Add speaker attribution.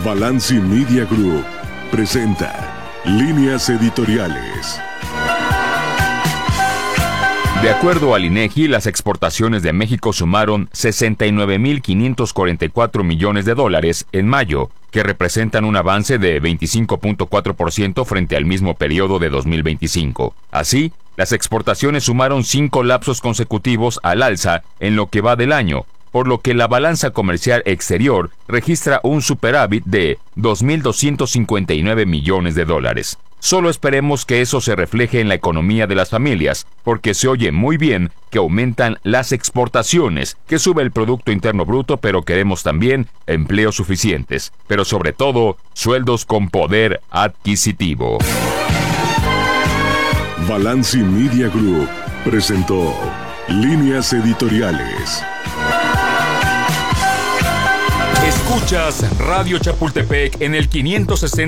Speaker 1: Balanci Media Group presenta Líneas Editoriales.
Speaker 2: De acuerdo al INEGI, las exportaciones de México sumaron 69.544 millones de dólares en mayo, que representan un avance de 25.4% frente al mismo periodo de 2025. Así, las exportaciones sumaron 5 lapsos consecutivos al alza en lo que va del año, por lo que la balanza comercial exterior registra un superávit de 2.259 millones de dólares. Solo esperemos que eso se refleje en la economía de las familias, porque se oye muy bien que aumentan las exportaciones, que sube el Producto Interno Bruto, pero queremos también empleos suficientes, pero sobre todo, sueldos con poder adquisitivo.
Speaker 1: Balanci Media Group presentó Líneas Editoriales.
Speaker 2: Escuchas Radio Chapultepec en el 560.